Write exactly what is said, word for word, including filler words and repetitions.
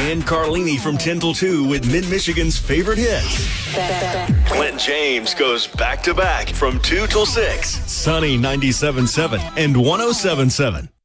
And Carlini from ten till two with Mid-Michigan's favorite hits. Clint James goes back-to-back from two till six. Sunny ninety-seven point seven and one oh seven point seven.